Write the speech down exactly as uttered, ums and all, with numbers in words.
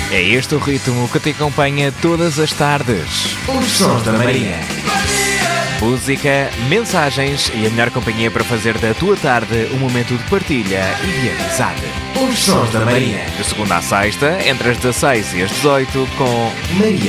É este o ritmo que te acompanha todas as tardes. Os Sons da Maria. Música, mensagens e a melhor companhia para fazer da tua tarde um momento de partilha e de amizade. Os Sons da Maria. De segunda à sexta, entre as dezasseis e as dezoito, com Maria